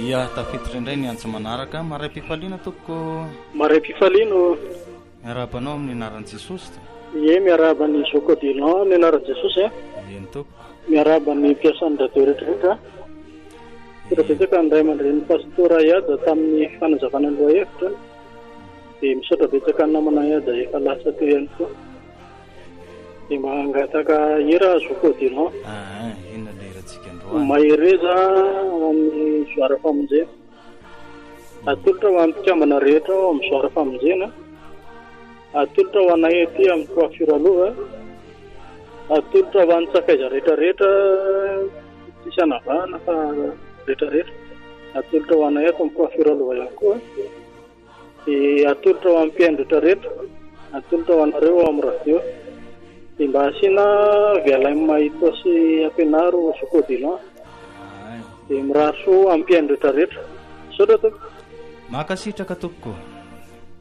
Ia tafiditra indray ny antso manaraka. Maray mpifaliana tompoko. Maray mpifaliano. Miarabanao amin'ny anaran'i Jesosy. Ie, miaraba ny Zokodilan ny anaran'i Jesosy. Eny tompoko. Miaraba ny mpiasan'ny radio rehetrarehetra. Tirabetraka ny ray aman-dren'ny pastora Iada tamin'ny fanazavana lohahevitra. Dia misaotra betsaka ny namana Iada efa lasa teo ihany koa. Dia mangataka hira Zokodilan. Inona ilay hirantsika androany? Mahireza amin'ny zoara famonjena. Atolotra ho amin'ny mpikambana rehetra ao amin'ny zoara famonjena. Atolotra ho anay ety amin'ny coiffure aloha. Atolotra ho an'ny sakaiza rehetrarehetra tsisy anavahana fa rehetrarehetra. Atolotra ho anay eto amin'ny coiffure aloha ihany koa. Dia atolotra ho amin'ny mpihaino rehetrarehetra. Atolotra ho anareo ao amin'ny radio. Dia mba asiana Vialaimy Mahito sy Ampenaro Zokodilan. Dia miraharo soa amin'ny mpihaino rehetrarehetra. Saotra tompoko. Makasitraka tompoko.